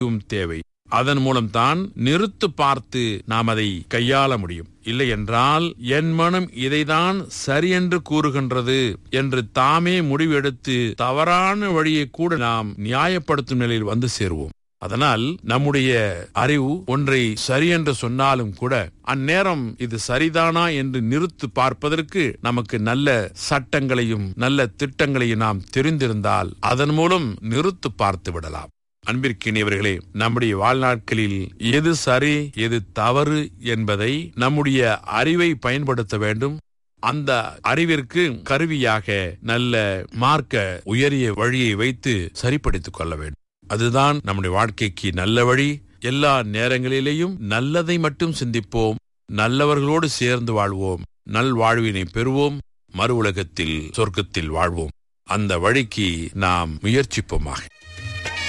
தேவை. அதன் மூலம்தான் நிறுத்து பார்த்து நாம் அதை கையாள முடியும். இல்லை என்றால் என் மனம் இதைதான் சரியென்று கூறுகின்றது என்று தாமே முடிவெடுத்து தவறான வழியை கூட நாம் நியாயப்படுத்தும் நிலையில் வந்து சேருவோம். அதனால் நம்முடைய அறிவு ஒன்றை சரியென்று சொன்னாலும் கூட அந்நேரம் இது சரிதானா என்று நிறுத்து பார்ப்பதற்கு நமக்கு நல்ல சட்டங்களையும் நல்ல திட்டங்களையும் நாம் தெரிந்திருந்தால் அதன் மூலம் நிறுத்து பார்த்து விடலாம். அன்பிற்கினியவர்களே, நம்முடைய வாழ்நாட்களில் எது சரி எது தவறு என்பதை நம்முடைய அறிவை பயன்படுத்த வேண்டும். அந்த அறிவிற்கு கருவியாக நல்ல மார்க்க உயரிய வழியை வைத்து சரிப்படுத்திக் கொள்ள வேண்டும். அதுதான் நம்முடைய வாழ்க்கைக்கு நல்ல வழி. எல்லா நேரங்களிலேயும் நல்லதை மட்டும் சிந்திப்போம், நல்லவர்களோடு சேர்ந்து வாழ்வோம், நல்வாழ்வினை பெறுவோம், மறு உலகத்தில் சொர்க்கத்தில் வாழ்வோம். அந்த வழிக்கு நாம் முயற்சிப்போமாக.